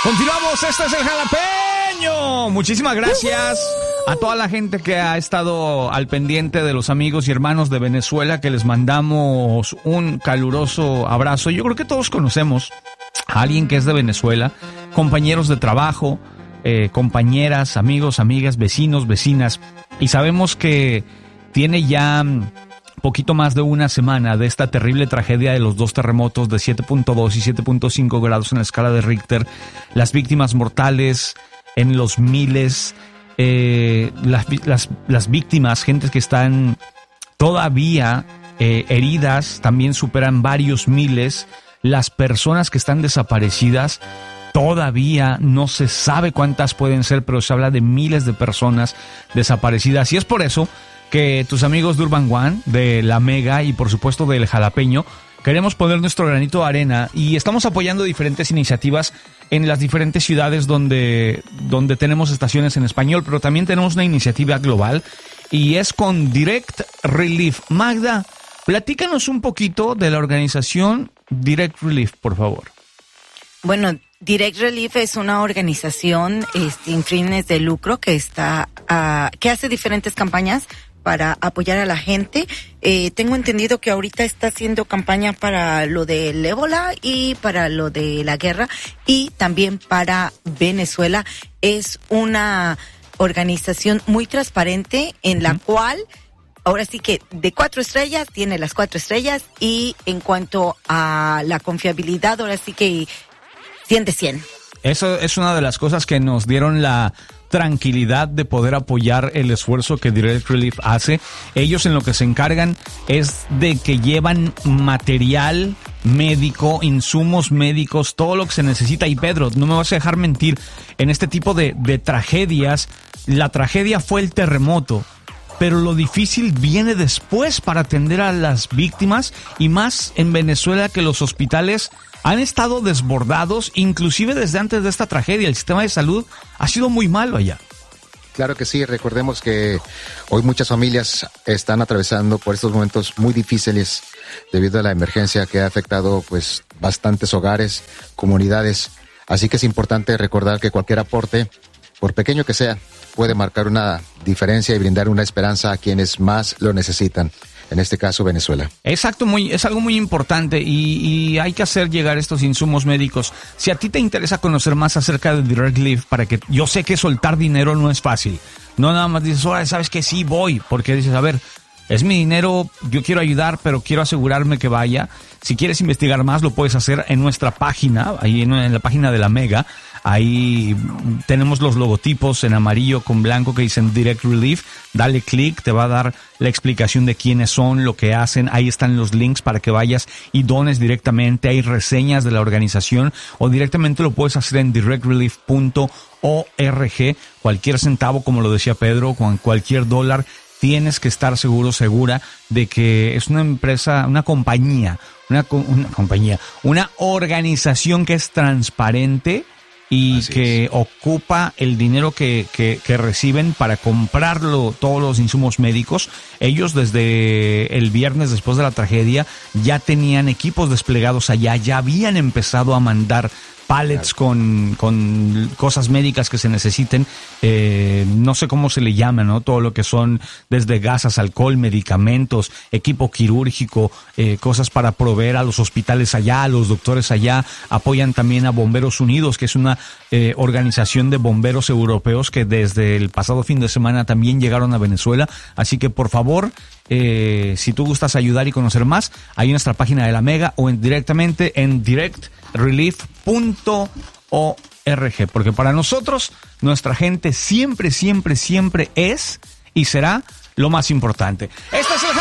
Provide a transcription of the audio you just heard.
Continuamos, este es el Jalapeño. Muchísimas gracias a toda la gente que ha estado al pendiente de los amigos y hermanos de Venezuela, que les mandamos un caluroso abrazo. Yo creo que todos conocemos a alguien que es de Venezuela, compañeros de trabajo, compañeras, amigos, amigas, vecinos, vecinas, y sabemos que tiene ya poquito más de una semana de esta terrible tragedia de los dos terremotos de 7.2 y 7.5 grados en la escala de Richter, las víctimas mortales en los miles, las víctimas, gentes que están todavía heridas, también superan varios miles, las personas que están desaparecidas, todavía no se sabe cuántas pueden ser, pero se habla de miles de personas desaparecidas, y es por eso que tus amigos de Urban One, de La Mega y por supuesto del Jalapeño, queremos poner nuestro granito de arena y estamos apoyando diferentes iniciativas en las diferentes ciudades donde tenemos estaciones en español, pero también tenemos una iniciativa global y es con Direct Relief. Magda, platícanos un poquito de la organización Direct Relief, por favor. Bueno, Direct Relief es una organización sin fines de lucro que hace diferentes campañas para apoyar a la gente. Tengo entendido que ahorita está haciendo campaña para lo del ébola y para lo de la guerra y también para Venezuela. Es una organización muy transparente en la cual ahora sí que de 4 estrellas tiene las 4 estrellas y en cuanto a la confiabilidad ahora sí que 100 de 100. Eso es una de las cosas que nos dieron la tranquilidad de poder apoyar el esfuerzo que Direct Relief hace. Ellos en lo que se encargan es de que llevan material médico, insumos médicos, todo lo que se necesita. Y Pedro, no me vas a dejar mentir, en este tipo de tragedias, la tragedia fue el terremoto, pero lo difícil viene después para atender a las víctimas, y más en Venezuela, que los hospitales han estado desbordados, inclusive desde antes de esta tragedia. El sistema de salud ha sido muy malo allá. Claro que sí, recordemos que hoy muchas familias están atravesando por estos momentos muy difíciles debido a la emergencia que ha afectado pues bastantes hogares, comunidades. Así que es importante recordar que cualquier aporte, por pequeño que sea, puede marcar una diferencia y brindar una esperanza a quienes más lo necesitan. En este caso, Venezuela. Exacto, es algo muy importante y hay que hacer llegar estos insumos médicos. Si a ti te interesa conocer más acerca de Direct Relief, para que yo sé que soltar dinero no es fácil. No nada más dices, sabes que sí voy, porque dices, a ver, es mi dinero, yo quiero ayudar, pero quiero asegurarme que vaya. Si quieres investigar más, lo puedes hacer en nuestra página, ahí en la página de La Mega. Ahí tenemos los logotipos en amarillo con blanco que dicen Direct Relief. Dale clic, te va a dar la explicación de quiénes son, lo que hacen. Ahí están los links para que vayas y dones directamente. Hay reseñas de la organización o directamente lo puedes hacer en directrelief.org. Cualquier centavo, como lo decía Pedro, con cualquier dólar, tienes que estar segura de que es una empresa, una organización que es transparente y así que es. Ocupa el dinero que reciben para comprarlo, todos los insumos médicos. Ellos desde el viernes después de la tragedia ya tenían equipos desplegados allá, ya habían empezado a mandar pallets con cosas médicas que se necesiten, no sé cómo se le llama, ¿no? Todo lo que son desde gasas, alcohol, medicamentos, equipo quirúrgico, cosas para proveer a los hospitales allá, a los doctores allá. Apoyan también a Bomberos Unidos, que es una organización de bomberos europeos que desde el pasado fin de semana también llegaron a Venezuela. Así que por favor, si tú gustas ayudar y conocer más, hay nuestra página de La Mega o directamente en directrelief.org, porque para nosotros nuestra gente siempre es y será lo más importante. Este es el